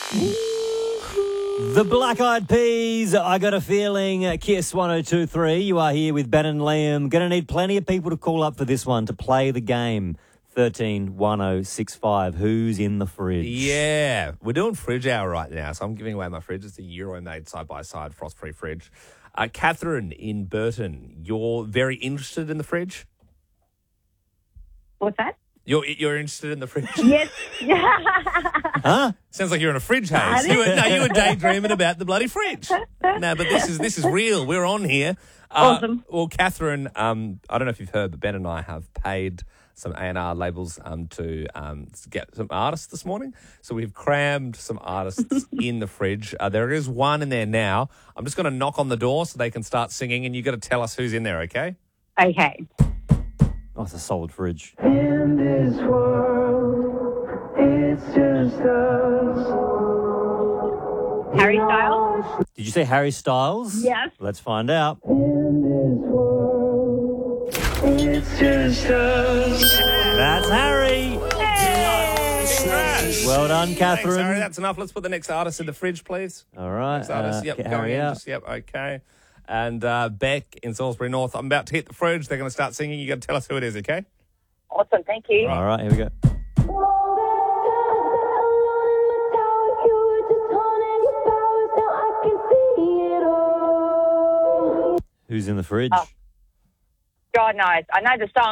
The Black Eyed Peas, I got a feeling, Kiss 102.3. You are here with Ben and Liam. Going to need plenty of people to call up for this one to play the game. 131065. Who's in the fridge? Yeah, we're doing fridge hour right now, so I'm giving away my fridge. It's a Euro-made side-by-side frost-free fridge. Catherine in Burton, you're very interested in the fridge? What's that? You're interested in the fridge? Yes. Huh? Sounds like you're in a fridge haze. You were daydreaming about the bloody fridge. No, but this is real. We're on here. Awesome. Well, Catherine, I don't know if you've heard, but Ben and I have paid some A&R labels to get some artists this morning. So we've crammed some artists in the fridge. There is one in there now. I'm just going to knock on the door so they can start singing, and you've got to tell us who's in there, okay? Okay. Oh, it's a solid fridge. In this world, it's just us. Harry Styles? Did you say Harry Styles? Yes. Let's find out. In this world, it's just us. That's Harry. Well done, Catherine. Thanks, Harry. That's enough. Let's put the next artist in the fridge, please. All right. Next artist. Yep, get going Harry in. out. Just, yep, okay. And Beck in Salisbury North. I'm about to hit the fridge. They're going to start singing. You got to tell us who it is, okay? Awesome. Thank you. All right, here we go. Who's in the fridge? God knows. I know the song.